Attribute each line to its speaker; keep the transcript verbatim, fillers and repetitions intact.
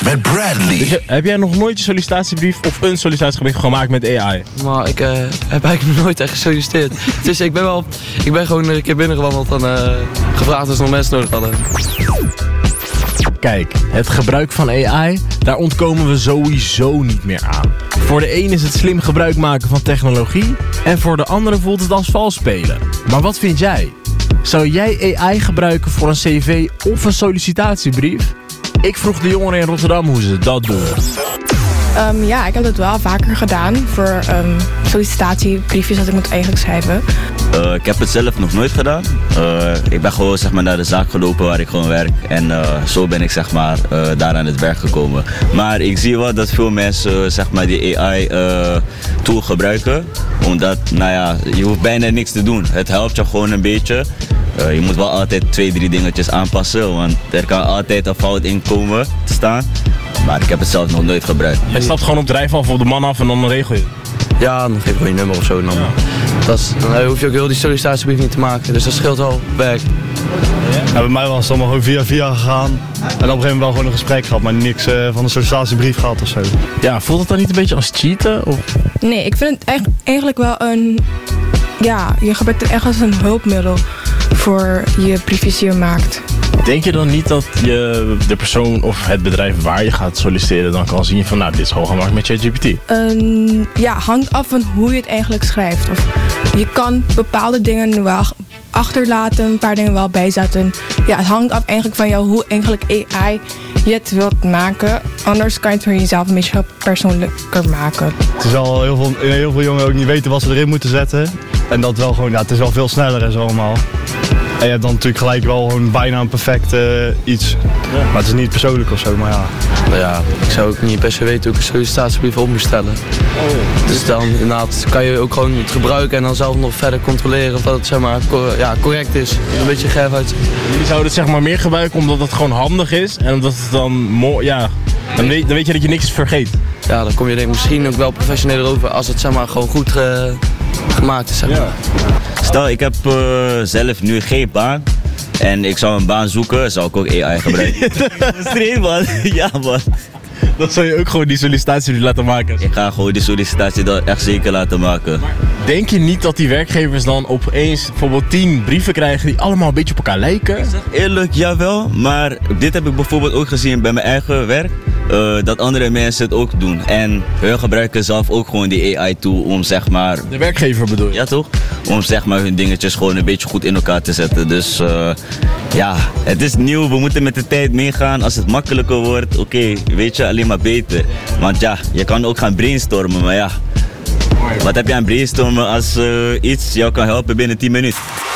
Speaker 1: met Bradley.
Speaker 2: Dus je, heb jij nog nooit je sollicitatiebrief of een sollicitatiebrief gemaakt met A I?
Speaker 3: Maar ik uh, heb eigenlijk nog nooit echt gesolliciteerd. Dus ik ben wel, ik ben gewoon een keer binnengewandeld en uh, gevraagd of ze nog mensen nodig hadden.
Speaker 2: Kijk, het gebruik van A I, daar ontkomen we sowieso niet meer aan. Voor de een is het slim gebruik maken van technologie en voor de andere voelt het als vals spelen. Maar wat vind jij? Zou jij A I gebruiken voor een cv of een sollicitatiebrief? Ik vroeg de jongeren in Rotterdam hoe ze dat doen.
Speaker 4: Um, ja, ik heb dat wel vaker gedaan voor um, sollicitatiebriefjes dat ik moet eigenlijk schrijven.
Speaker 5: Uh, ik heb het zelf nog nooit gedaan. Uh, ik ben gewoon zeg maar, naar de zaak gelopen waar ik gewoon werk. En uh, zo ben ik zeg maar, uh, daar aan het werk gekomen. Maar ik zie wel dat veel mensen zeg maar, die A I-tool uh, gebruiken. Omdat, nou ja, je hoeft bijna niks te doen. Het helpt je gewoon een beetje. Uh, je moet wel altijd twee, drie dingetjes aanpassen. Want er kan altijd een fout in komen te staan. Maar ik heb het zelf nog nooit gebruikt.
Speaker 2: Je stapt gewoon op de rijval of op de man af en dan regel je.
Speaker 3: Ja, dan geef ik gewoon je nummer of zo. Dan, ja. dat is, dan hoef je ook heel die sollicitatiebrief niet te maken. Dus dat scheelt wel werk.
Speaker 6: Ja, bij mij was het allemaal gewoon via via gegaan. En op een gegeven moment wel gewoon een gesprek gehad, maar niks uh, van een sollicitatiebrief gehad of zo.
Speaker 2: Ja, voelt het dan niet een beetje als cheaten? Of?
Speaker 4: Nee, ik vind het eigenlijk wel een... Ja, je gebruikt het echt als een hulpmiddel voor je briefjes die je maakt.
Speaker 2: Denk je dan niet dat je de persoon of het bedrijf waar je gaat solliciteren dan kan zien van nou, dit is gewoon gemaakt met ChatGPT?
Speaker 4: Um, ja, hangt af van hoe je het eigenlijk schrijft. Of je kan bepaalde dingen wel achterlaten, een paar dingen wel bijzetten. Ja, het hangt af eigenlijk van jou hoe eigenlijk A I je het wilt maken. Anders kan je het voor jezelf een beetje persoonlijker maken.
Speaker 6: Het is al heel veel, heel veel jongeren ook niet weten wat ze erin moeten zetten. En dat wel gewoon, ja, het is wel veel sneller en zo allemaal. En je hebt dan natuurlijk gelijk wel gewoon bijna een perfect uh, iets. Ja. Maar het is niet persoonlijk of zo, maar ja.
Speaker 3: Nou ja, ik zou ook niet per se weten hoe ik een sollicitatiebrief op moet stellen. Oh, ja. Dus dan inderdaad kan je ook gewoon het gebruiken en dan zelf nog verder controleren of dat het zeg maar cor- ja, correct is. Een beetje geef uit.
Speaker 2: Jullie zouden het zeg maar meer gebruiken omdat het gewoon handig is en omdat het dan mooi, ja, dan weet, dan weet je dat je niks vergeet.
Speaker 3: Ja, dan kom je denk ik misschien ook wel professioneler over als het zeg maar gewoon goed uh, gemaakt is. Zeg maar. Ja.
Speaker 5: Stel, ik heb uh, zelf nu geen baan en ik zou een baan zoeken, zou ik ook A I gebruiken. Stream man, ja man.
Speaker 2: Dan zou je ook gewoon die sollicitatie laten maken.
Speaker 5: Ik ga gewoon die sollicitatie dan echt zeker laten maken.
Speaker 2: Maar denk je niet dat die werkgevers dan opeens bijvoorbeeld tien brieven krijgen die allemaal een beetje op elkaar lijken?
Speaker 5: Eerlijk, jawel, maar dit heb ik bijvoorbeeld ook gezien bij mijn eigen werk. Uh, dat andere mensen het ook doen. En hun gebruiken zelf ook gewoon die A I-tool om zeg maar...
Speaker 2: De werkgever bedoel je?
Speaker 5: Ja toch? Om zeg maar hun dingetjes gewoon een beetje goed in elkaar te zetten. Dus uh, ja, het is nieuw. We moeten met de tijd meegaan. Als het makkelijker wordt, oké, okay, weet je, alleen maar beter. Want ja, je kan ook gaan brainstormen, maar ja. Wat heb je aan brainstormen als uh, iets jou kan helpen binnen tien minuten?